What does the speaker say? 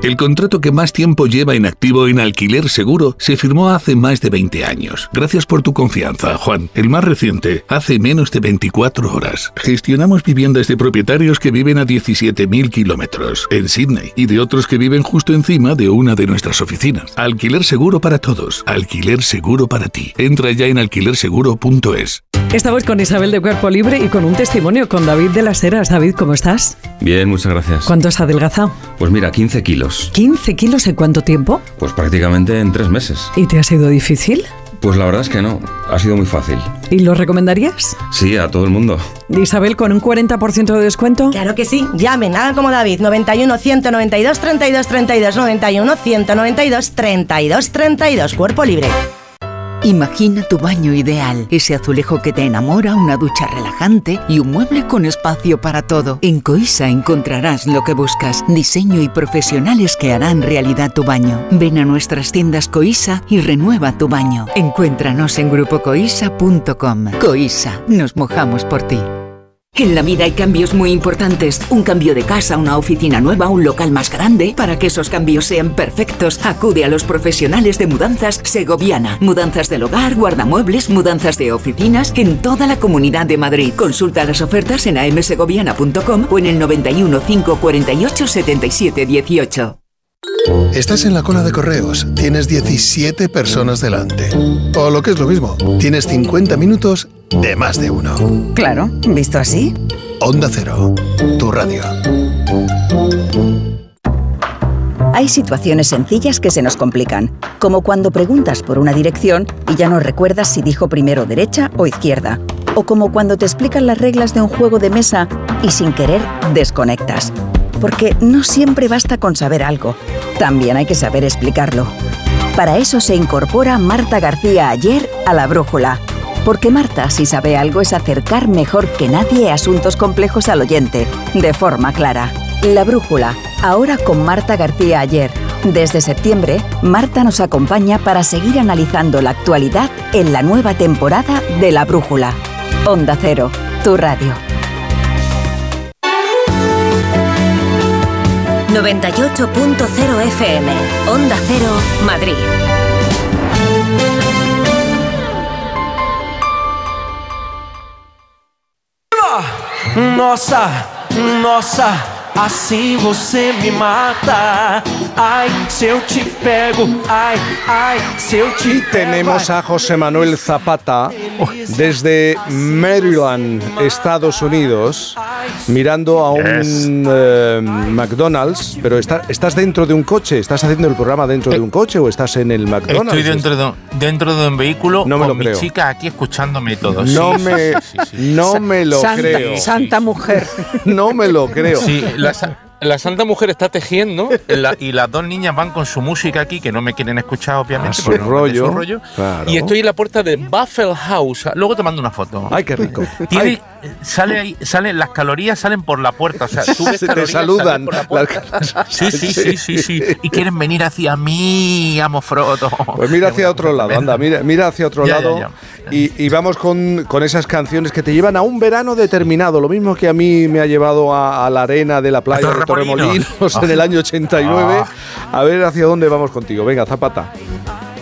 El contrato que más tiempo lleva en activo en Alquiler Seguro se firmó hace más de 20 años. Gracias por tu confianza, Juan. El más reciente, hace menos de 24 horas. Gestionamos viviendas de propietarios que viven a 17.000 kilómetros en Sydney y de otros que viven justo encima de una de nuestras oficinas. Alquiler Seguro para todos. Alquiler Seguro para ti. Entra ya en alquilerseguro.es. Estamos con Isabel de Cuerpo Libre y con un testimonio con David de las Heras. David, ¿cómo estás? Bien, muchas gracias. ¿Cuánto has adelgazado? Pues mira, 15 kilos. ¿15 kilos en cuánto tiempo? Pues prácticamente en 3 meses. ¿Y te ha sido difícil? Pues la verdad es que no, ha sido muy fácil. ¿Y lo recomendarías? Sí, a todo el mundo. Isabel, ¿con un 40% de descuento? Claro que sí, llamen, hagan como David, 91 192 32 32, 91 192 32 32, Cuerpo Libre. Imagina tu baño ideal, ese azulejo que te enamora, una ducha relajante y un mueble con espacio para todo. En Coisa encontrarás lo que buscas, diseño y profesionales que harán realidad tu baño. Ven a nuestras tiendas Coisa y renueva tu baño. Encuéntranos en grupocoisa.com. Coisa, nos mojamos por ti. En la vida hay cambios muy importantes. Un cambio de casa, una oficina nueva, un local más grande. Para que esos cambios sean perfectos, acude a los profesionales de Mudanzas Segoviana. Mudanzas del hogar, guardamuebles, mudanzas de oficinas en toda la Comunidad de Madrid. Consulta las ofertas en amsegoviana.com o en el 91 548 77 18. Estás en la cola de correos, tienes 17 personas delante. O lo que es lo mismo, tienes 50 minutos de más de uno. Claro, visto así. Onda Cero, tu radio. Hay situaciones sencillas que se nos complican, como cuando preguntas por una dirección y ya no recuerdas si dijo primero derecha o izquierda. O como cuando te explican las reglas de un juego de mesa y sin querer desconectas. Porque no siempre basta con saber algo, también hay que saber explicarlo. Para eso se incorpora Marta García Ayer a La Brújula. Porque Marta, si sabe algo, es acercar mejor que nadie asuntos complejos al oyente, de forma clara. La Brújula, ahora con Marta García Ayer. Desde septiembre, Marta nos acompaña para seguir analizando la actualidad en la nueva temporada de La Brújula. Onda Cero, tu radio. 98.0 FM, Onda Cero, Madrid. Nossa, nossa, assim você me mata. Ay, si eu te pego, ay, ay, si eu te pego. Tenemos a José Manuel Zapata desde Maryland, Estados Unidos, mirando a un McDonald's, pero ¿estás dentro de un coche? ¿Estás haciendo el programa dentro de un coche o estás en el McDonald's? Estoy dentro de un vehículo no me con lo creo. Mi chica aquí escuchándome todo. No me lo creo. Santa mujer. No me lo creo. Sí, la Santa Mujer está tejiendo y las dos niñas van con su música aquí, que no me quieren escuchar, obviamente. Su rollo. Claro. Y estoy en la puerta de Buffalo House. Luego te mando una foto. Ay, qué rico. Salen las calorías, salen por la puerta. O sea, tú ves te saludan. Por la puerta. Sí. Y quieren venir hacia mí, amo Frodo. Pues mira hacia otro lado, anda, mira hacia otro lado. Ya. Y vamos con esas canciones que te llevan a un verano determinado. Lo mismo que a mí me ha llevado a la arena de la playa de Torremolinos en el año 89. A ver hacia dónde vamos contigo. Venga, Zapata.